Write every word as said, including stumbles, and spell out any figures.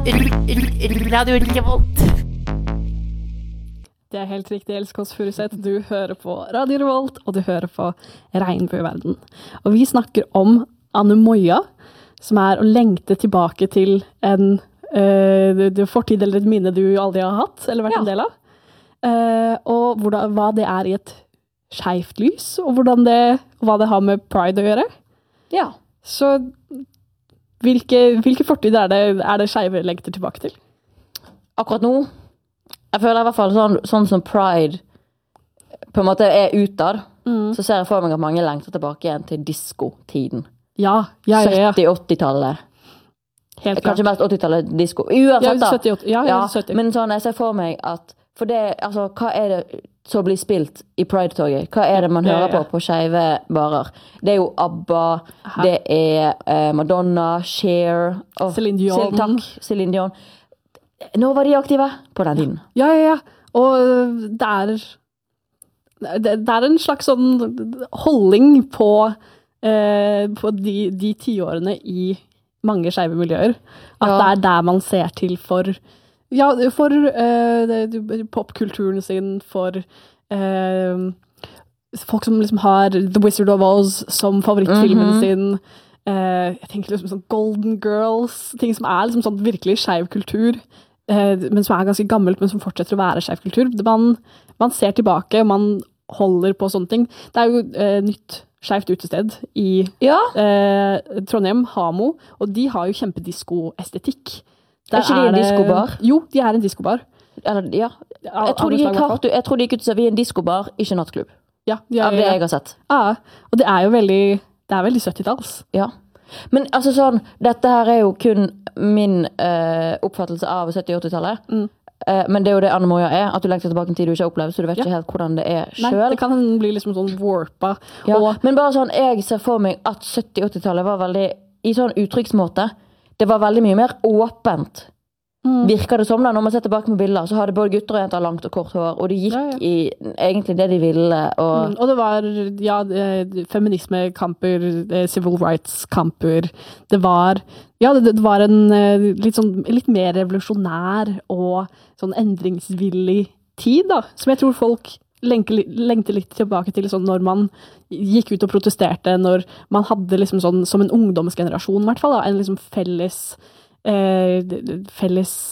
Radio Revolt. Det er helt riktig, Else Kåss Furuseth. Du hører på Radio Revolt, og du hører på Regnbueverden. Og vi snakker om anemoia, som er å lengte tilbake til en uh, fortid eller et minne du aldri har hatt, eller vært ja. en del av. Uh, og hvordan, hva det er i et skjevt lys, og hvordan det, hva det har med pride å gjøre. Ja. Så hvilke, hvilke fortid er det, er det skjeve lengter tilbake til? Akkurat nå, jeg føler i hvert fall sånn, sånn som pride på en måte er utad, mm. så ser jeg for meg at mange lengter tilbake igjen til disco-tiden. Ja, ja, ja. ja. sytti-åttitallet. Helt klart. Kanskje mest åttitallet disco. Uansett da. Ja, sytti, ja, ja, sytti. Men sånn, jeg ser for meg at, for det, altså, hva er det som blir spilt i Pride-toget? Hva er det man hører ja, ja. på på skeive barer? Det er jo ABBA, Aha. det er uh, Madonna, Cher, og Celine Dion. Takk, Celine Dion. Nå var de aktive på den tiden. Ja, ja, ja. Og det er, det, det er en slags sånn holdning på, eh, på de, de tiårene i mange skeive miljøer. At ja. det er der man ser til for, ja, for eh, popkulturen sin, for eh, folk som liksom har The Wizard of Oz som favorittfilmen mm-hmm. sin. Uh, jeg tenker liksom sånn Golden Girls, ting som er liksom sånn virkelig skeiv kultur, uh, men som er ganske gammelt, men som fortsetter å være skeiv kultur. Man, man ser tilbake, man holder på sånne ting. Det er jo uh, nytt skjevt utested i ja. uh, Trondheim, Hamo, og de har jo kjempedisko-estetikk. Er ikke de en diskobar? Jo, de er en diskobar. Eller, ja. Jeg tror de, klart, jeg tror de gikk ut og sa vi er en diskobar, ikke nattklubb. Ja, ja, ja, av det ja. jeg har sett. Ja, og det er jo veldig Det er veldig syttitalls. Ja. Men altså sånn, dette her er jo kun min uh, oppfattelse av sytti-åttitallet. Mm. Uh, men det er jo det anemoia er, at du lengter tilbake en tid du ikke har opplevd, så du vet ja. ikke helt hvordan det er selv. Nei, det kan bli liksom sånn warpa. Ja. Og men bare sånn, jeg ser for meg at sytti-åttitallet var veldig, i sånn uttrykksmåte, det var veldig mye mer åpent. Mm. Virker det som da, når man ser tilbake med bilder, så hadde både gutter og jenter langt og kort hår, og de gikk ja, ja. i egentlig det de ville. Og, mm, og det var, ja, feminismekamper, civil rights-kamper, det var, ja, det, det var en litt sånn, litt mer revolusjonær og sånn endringsvillig tid da, som jeg tror folk lengte, lengte litt tilbake til, sånn når man gikk ut og protesterte, når man hadde liksom sånn, som en ungdomsgenerasjon i hvert fall da, en liksom felles Eh, felles